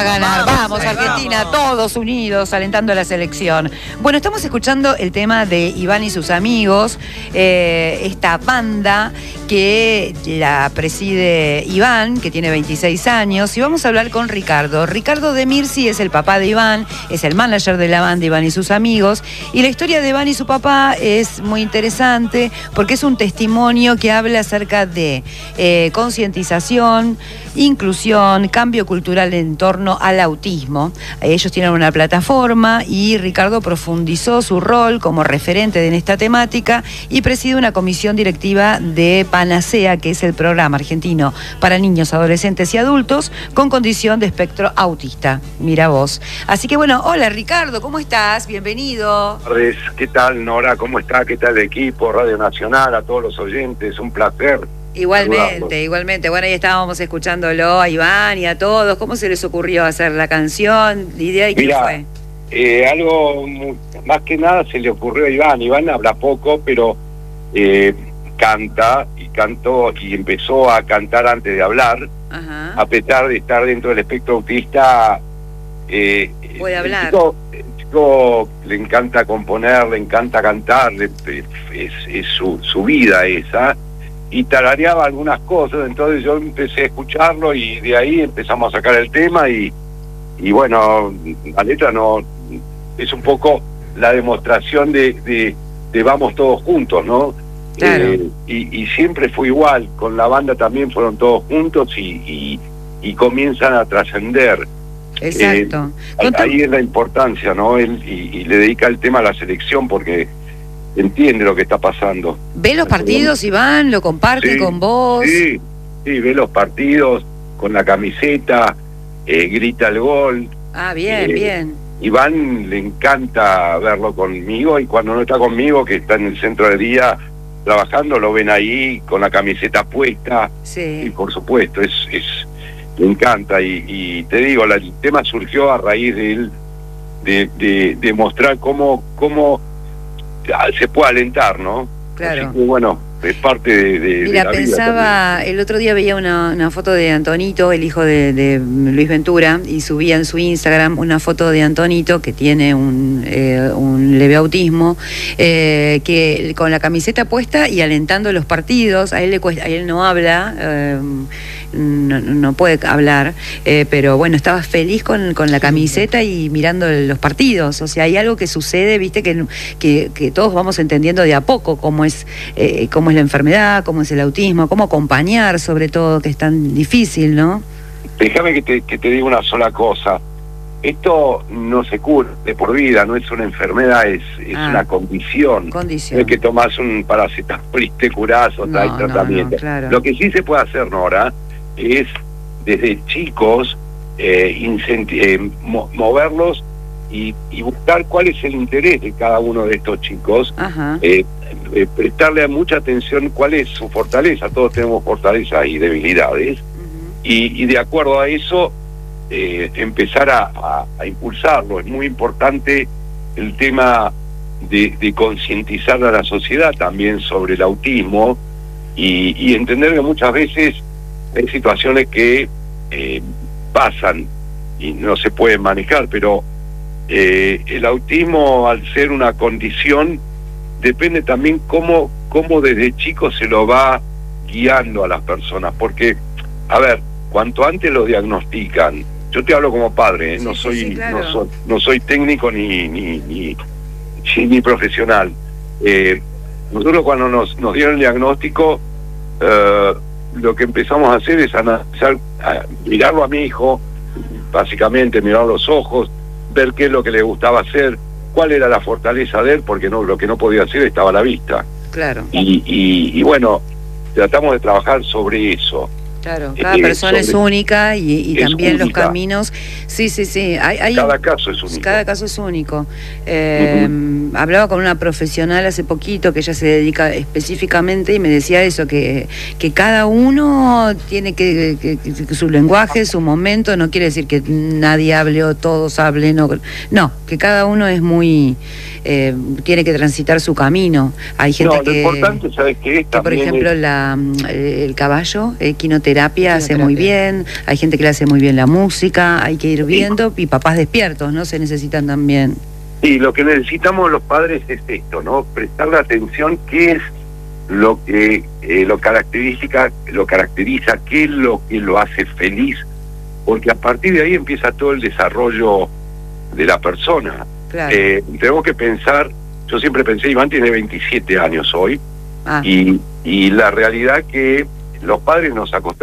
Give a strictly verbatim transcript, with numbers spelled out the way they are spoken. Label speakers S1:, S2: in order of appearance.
S1: a ganar. Vamos, vamos Argentina, vamos. Todos unidos, alentando a la selección. Bueno, estamos escuchando el tema de Iván y sus amigos, eh, esta banda que la preside Iván, que tiene veintiséis años, y vamos a hablar con Ricardo. Ricardo de Mirsi es el papá de Iván, es el manager de la banda Iván y sus amigos, y la historia de Iván y su papá es muy interesante porque es un testimonio que habla acerca de eh, concientización, inclusión, cambio cultural en torno al autismo. Ellos tienen una plataforma y Ricardo profundizó su rol como referente en esta temática y preside una comisión directiva de Panacea, que es el programa argentino para niños, adolescentes y adultos con condición de espectro autista. Mira vos. Así que bueno, hola Ricardo, ¿cómo estás? Bienvenido.
S2: ¿Qué tal, Nora? ¿Cómo está? ¿Qué tal el equipo? Radio Nacional, a todos los oyentes, un placer.
S1: Igualmente, igualmente. Bueno, ahí estábamos escuchándolo a Iván y a todos. ¿Cómo se les ocurrió hacer la canción? ¿La idea de quién fue?
S2: Eh, algo, más que nada se le ocurrió a Iván. Iván habla poco, pero eh, canta, y cantó, y empezó a cantar antes de hablar. Ajá. A pesar de estar dentro del espectro autista. Eh,
S1: Puede hablar.
S2: El chico, el chico le encanta componer, le encanta cantar, le, es, es su, su vida esa. Y tarareaba algunas cosas, entonces yo empecé a escucharlo y de ahí empezamos a sacar el tema y, y bueno, la letra no es un poco la demostración de, de, de vamos todos juntos, ¿no?
S1: Claro.
S2: Eh, y, y siempre fue igual, con la banda también fueron todos juntos y, y, y comienzan a trascender.
S1: Exacto.
S2: Eh, ahí es la importancia, ¿no? Él, y, y le dedica el tema a la selección porque entiende lo que está pasando.
S1: ¿Ve los partidos, Iván? ¿Lo comparte
S2: sí,
S1: con vos?
S2: Sí, sí, ve los partidos con la camiseta, eh, grita el gol.
S1: Ah, bien, eh, bien.
S2: Iván le encanta verlo conmigo y cuando no está conmigo, que está en el centro del día trabajando, lo ven ahí con la camiseta puesta.
S1: Sí.
S2: Y por supuesto, es, es le encanta. Y, y te digo, la, el tema surgió a raíz de él, de, de, de mostrar cómo... cómo se puede alentar, ¿no?
S1: Claro.
S2: Así que, bueno, es parte de, de
S1: Mira,
S2: de la
S1: pensaba,
S2: vida
S1: el otro día veía una, una foto de Antonito, el hijo de, de Luis Ventura, y subía en su Instagram una foto de Antonito que tiene un, eh, un leve autismo, eh, que con la camiseta puesta y alentando los partidos. A él le cuesta, a él no habla, eh, no, no puede hablar, eh, pero bueno, estaba feliz con, con la camiseta y mirando los partidos. O sea, hay algo que sucede, viste, que, que, que todos vamos entendiendo de a poco cómo es, eh, cómo es la enfermedad, cómo es el autismo, cómo acompañar, sobre todo, que es tan difícil, ¿no?
S2: Déjame que te, que te diga una sola cosa. Esto no se cura de por vida, no es una enfermedad, es, es ah, una condición.
S1: condición.
S2: No es que tomás un paracetamol y te curás o traes no, tratamiento.
S1: No, no, claro.
S2: Lo que sí se puede hacer, Nora, es desde chicos eh, eh, mo moverlos y, y buscar cuál es el interés de cada uno de estos chicos.
S1: Ajá.
S2: Eh, eh, prestarle mucha atención cuál es su fortaleza. Todos tenemos fortalezas y debilidades. Uh-huh. y, y de acuerdo a eso eh, empezar a, a, a impulsarlo. Es muy importante el tema de, de concientizar a la sociedad también sobre el autismo y, y entender que muchas veces hay situaciones que eh, pasan y no se pueden manejar, pero eh, el autismo, al ser una condición, depende también cómo, cómo desde chico se lo va guiando a las personas, porque, a ver, cuanto antes lo diagnostican, yo te hablo como padre, ¿eh? no, sí, soy, sí, claro. no soy no soy técnico ni ni, ni, ni, ni profesional. Eh, nosotros cuando nos, nos dieron el diagnóstico, eh, lo que empezamos a hacer es analizar, a mirarlo a mi hijo, básicamente mirar los ojos, ver qué es lo que le gustaba hacer, cuál era la fortaleza de él, porque no lo que no podía hacer estaba a la vista.
S1: Claro.
S2: Y, y, y bueno, tratamos de trabajar sobre eso.
S1: Claro, cada eh, persona es única y, y es también única. Los caminos. Sí, sí, sí. Hay, hay,
S2: cada caso es único.
S1: Cada caso es único. Eh, uh-huh. Hablaba con una profesional hace poquito que ella se dedica específicamente y me decía eso, que, que cada uno tiene que, que, que su lenguaje, su momento, no quiere decir que nadie hable o todos hablen. No, no, que cada uno es muy... Eh, tiene que transitar su camino. Hay gente
S2: no,
S1: que...
S2: lo importante, ¿sabes qué es?
S1: Que, por ejemplo,
S2: es...
S1: la, el caballo, equinoterapia, terapia hace muy bien, hay gente que le hace muy bien la música, hay que ir viendo, y papás despiertos, ¿no? Se necesitan también.
S2: Sí, lo que necesitamos los padres es esto, ¿no? Prestarle atención qué es lo que eh, lo caracteriza, lo caracteriza, qué es lo que lo hace feliz, porque a partir de ahí empieza todo el desarrollo de la persona.
S1: Claro.
S2: Eh, tenemos que pensar, yo siempre pensé, Iván tiene veintisiete años hoy, ah. y, y la realidad que los padres nos acostumbramos